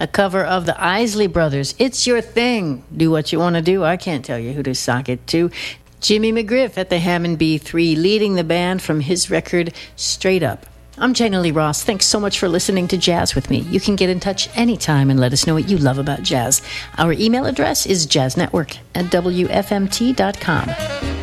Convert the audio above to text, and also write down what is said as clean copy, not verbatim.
a cover of the Isley Brothers. It's your thing. Do what you want to do. I can't tell you who to sock it to. Jimmy McGriff at the Hammond B3, leading the band from his record, Straight Up. I'm Jana Lee Ross. Thanks so much for listening to Jazz with me. You can get in touch anytime and let us know what you love about jazz. Our email address is jazznetwork@wfmt.com.